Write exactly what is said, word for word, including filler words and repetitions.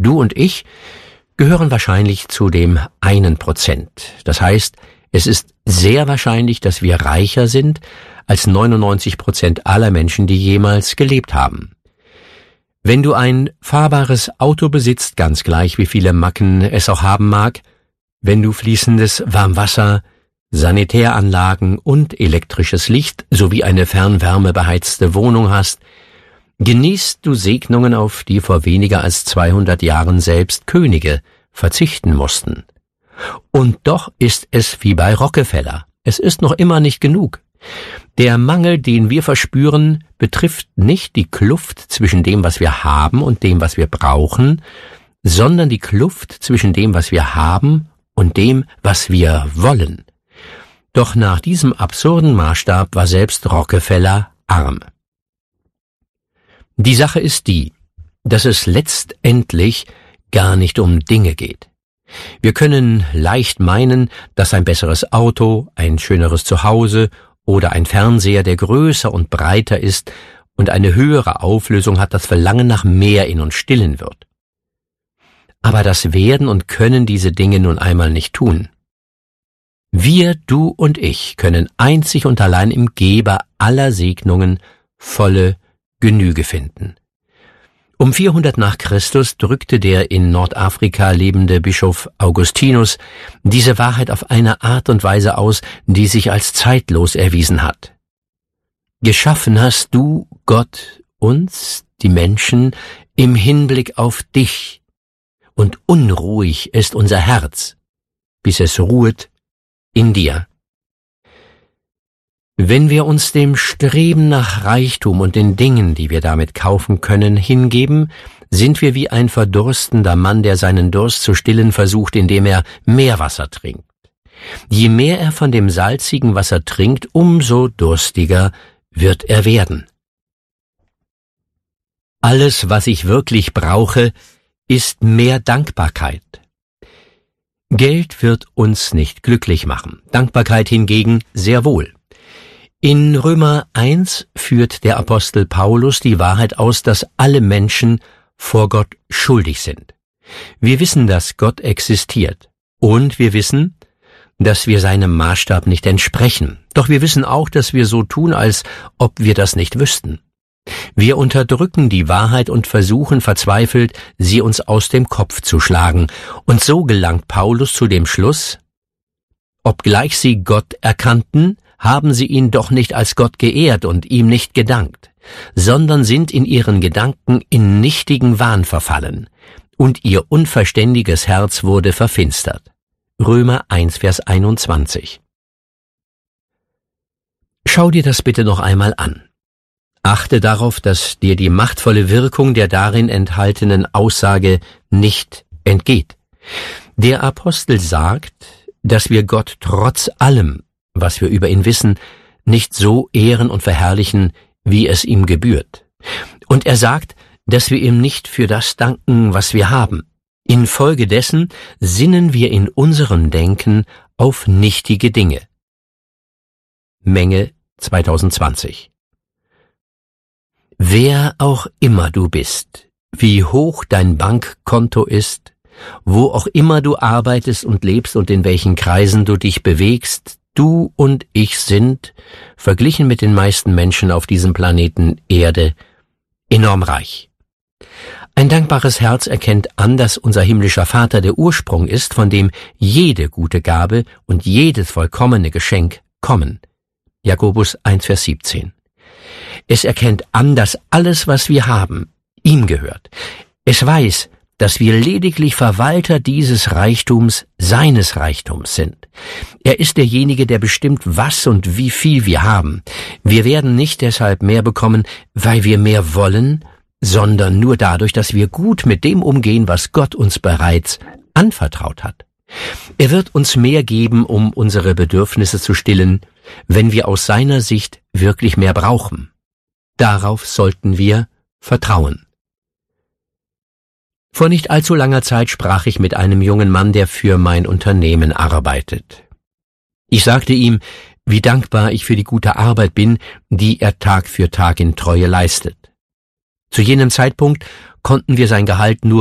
Du und ich gehören wahrscheinlich zu dem einen Prozent. Das heißt, es ist sehr wahrscheinlich, dass wir reicher sind als neunundneunzig Prozent aller Menschen, die jemals gelebt haben. Wenn du ein fahrbares Auto besitzt, ganz gleich wie viele Macken es auch haben mag, wenn du fließendes Warmwasser, Sanitäranlagen und elektrisches Licht sowie eine fernwärmebeheizte Wohnung hast, genießt du Segnungen, auf die vor weniger als zweihundert Jahren selbst Könige verzichten mussten. Und doch ist es wie bei Rockefeller. Es ist noch immer nicht genug. Der Mangel, den wir verspüren, betrifft nicht die Kluft zwischen dem, was wir haben und dem, was wir brauchen, sondern die Kluft zwischen dem, was wir haben und dem, was wir wollen. Doch nach diesem absurden Maßstab war selbst Rockefeller arm. Die Sache ist die, dass es letztendlich gar nicht um Dinge geht. Wir können leicht meinen, dass ein besseres Auto, ein schöneres Zuhause oder ein Fernseher, der größer und breiter ist und eine höhere Auflösung hat, das Verlangen nach mehr in uns stillen wird. Aber das werden und können diese Dinge nun einmal nicht tun. Wir, du und ich, können einzig und allein im Geber aller Segnungen volle Genüge finden. Um vierhundert nach Christus drückte der in Nordafrika lebende Bischof Augustinus diese Wahrheit auf eine Art und Weise aus, die sich als zeitlos erwiesen hat. Geschaffen hast du, Gott, uns, die Menschen, im Hinblick auf dich, und unruhig ist unser Herz, bis es ruhet in dir. Wenn wir uns dem Streben nach Reichtum und den Dingen, die wir damit kaufen können, hingeben, sind wir wie ein verdurstender Mann, der seinen Durst zu stillen versucht, indem er Meerwasser trinkt. Je mehr er von dem salzigen Wasser trinkt, umso durstiger wird er werden. Alles, was ich wirklich brauche, ist mehr Dankbarkeit. Geld wird uns nicht glücklich machen, Dankbarkeit hingegen sehr wohl. In Römer eins führt der Apostel Paulus die Wahrheit aus, dass alle Menschen vor Gott schuldig sind. Wir wissen, dass Gott existiert, und wir wissen, dass wir seinem Maßstab nicht entsprechen. Doch wir wissen auch, dass wir so tun, als ob wir das nicht wüssten. Wir unterdrücken die Wahrheit und versuchen verzweifelt, sie uns aus dem Kopf zu schlagen. Und so gelangt Paulus zu dem Schluss: Obgleich sie Gott erkannten, haben sie ihn doch nicht als Gott geehrt und ihm nicht gedankt, sondern sind in ihren Gedanken in nichtigen Wahn verfallen, und ihr unverständiges Herz wurde verfinstert. Römer eins, Vers einundzwanzig. Schau dir das bitte noch einmal an. Achte darauf, dass dir die machtvolle Wirkung der darin enthaltenen Aussage nicht entgeht. Der Apostel sagt, dass wir Gott trotz allem, was wir über ihn wissen, nicht so ehren und verherrlichen, wie es ihm gebührt. Und er sagt, dass wir ihm nicht für das danken, was wir haben. Infolgedessen sinnen wir in unserem Denken auf nichtige Dinge. Menge zwanzig zwanzig. Wer auch immer du bist, wie hoch dein Bankkonto ist, wo auch immer du arbeitest und lebst und in welchen Kreisen du dich bewegst, du und ich sind, verglichen mit den meisten Menschen auf diesem Planeten Erde, enorm reich. Ein dankbares Herz erkennt an, dass unser himmlischer Vater der Ursprung ist, von dem jede gute Gabe und jedes vollkommene Geschenk kommen. Jakobus eins, Vers siebzehn. Es erkennt an, dass alles, was wir haben, ihm gehört. Es weiß, dass wir lediglich Verwalter dieses Reichtums, seines Reichtums sind. Er ist derjenige, der bestimmt, was und wie viel wir haben. Wir werden nicht deshalb mehr bekommen, weil wir mehr wollen, sondern nur dadurch, dass wir gut mit dem umgehen, was Gott uns bereits anvertraut hat. Er wird uns mehr geben, um unsere Bedürfnisse zu stillen, wenn wir aus seiner Sicht wirklich mehr brauchen. Darauf sollten wir vertrauen. Vor nicht allzu langer Zeit sprach ich mit einem jungen Mann, der für mein Unternehmen arbeitet. Ich sagte ihm, wie dankbar ich für die gute Arbeit bin, die er Tag für Tag in Treue leistet. Zu jenem Zeitpunkt konnten wir sein Gehalt nur